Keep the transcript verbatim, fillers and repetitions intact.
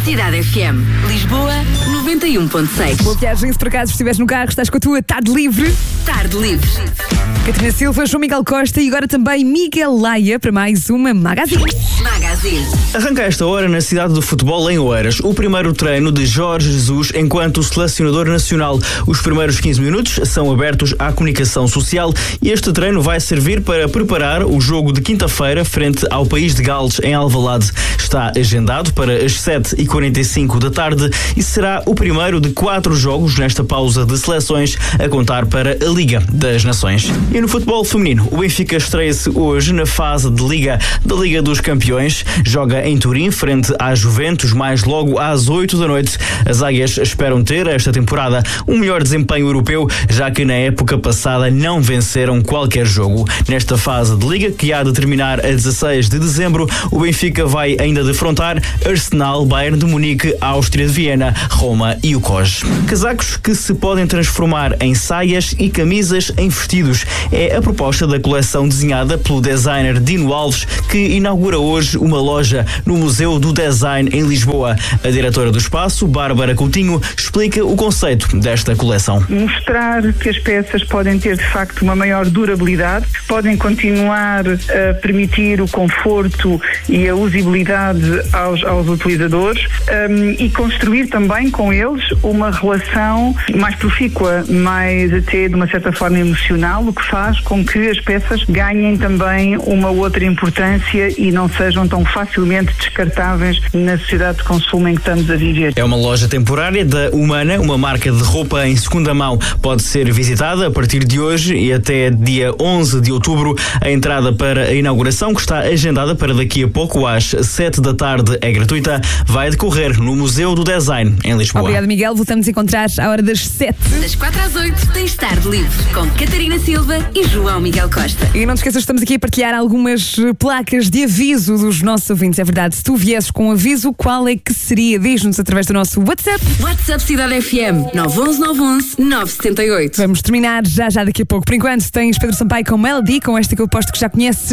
Cidade F M. Lisboa, noventa e um ponto seis. Boa viagem, se por acaso estiveres no carro, estás com a tua Tarde Livre. Tarde Livre. Catarina Silva, João Miguel Costa e agora também Miguel Laia para mais uma Magazine. Magazine. Arranca esta hora na cidade do futebol em Oeiras o primeiro treino de Jorge Jesus enquanto selecionador nacional. Os primeiros quinze minutos são abertos à comunicação social e este treino vai servir para preparar o jogo de quinta-feira frente ao País de Gales em Alvalade. Está agendado para as sete e quarenta e cinco da tarde e será o primeiro de quatro jogos nesta pausa de seleções a contar para a Liga das Nações. E no futebol feminino, o Benfica estreia-se hoje na fase de Liga da Liga dos Campeões. Joga em Turim, frente à Juventus, mais logo às oito da noite. As águias esperam ter, esta temporada, um melhor desempenho europeu, já que na época passada não venceram qualquer jogo. Nesta fase de Liga, que há de terminar a dezasseis de dezembro, o Benfica vai ainda defrontar Arsenal, Bayern de Munique, Áustria de Viena, Roma e o C O S. Casacos que se podem transformar em saias e camisas em vestidos. É a proposta da coleção desenhada pelo designer Dino Alves, que inaugura hoje uma loja no Museu do Design em Lisboa. A diretora do espaço, Bárbara Coutinho, explica o conceito desta coleção. Mostrar que as peças podem ter de facto uma maior durabilidade, podem continuar a permitir o conforto e a usabilidade aos, aos utilizadores um, e construir também com eles uma relação mais profícua, mais até de uma certa forma emocional, o que faz com que as peças ganhem também uma outra importância e não sejam tão facilmente descartáveis na sociedade de consumo em que estamos a viver. É uma loja temporária da Humana, uma marca de roupa em segunda mão. Pode ser visitada a partir de hoje e até dia onze de outubro. A entrada para a inauguração, que está agendada para daqui a pouco às sete da tarde, é gratuita, vai decorrer no Museu do Design em Lisboa. Obrigado, Miguel. Voltamos a encontrar à hora das sete. Das quatro às oito, tens Tarde Livre com Catarina Silva e João Miguel Costa. E não te esqueças, estamos aqui a partilhar algumas placas de aviso dos nossos ouvintes. É verdade, se tu viesses com um aviso, qual é que seria? Diz-nos através do nosso WhatsApp. WhatsApp Cidade F M nove um um nove um um nove sete oito. Vamos terminar já já daqui a pouco. Por enquanto tens Pedro Sampaio com Melody, com esta que eu aposto que já conheces.